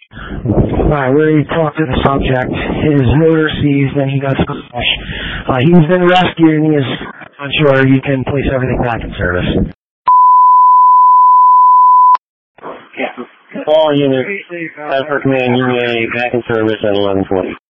Alright, we talked to the subject. His motor seized and he got smashed. He's been rescued and he is unsure. You can place everything back in service. All units, as per command, UA back in service at 11:20.